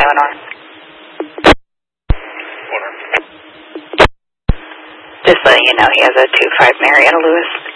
Eleanor. Owner. Just letting you know he has a 25 Marietta Lewis.